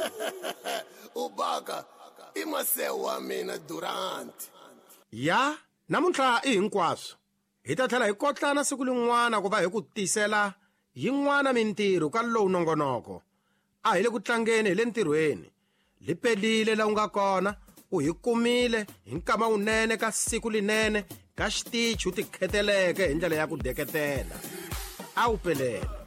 Ubaka i maseu wa mina Durant. Ya namuntlha i hinkwaswo hi ta tlhela hi kotlana siku lin'wana ku va hi ku tisela yin'wana mintirho ka lowu nongonoko. A hi le ku tlangeni hi le ntirhweni. Lipelile la u nga kona u hi kumile hi nkama wunene ka siku linene ka xitichi u tikheteleke hi ndlela ya ku deketela. A wu pelele.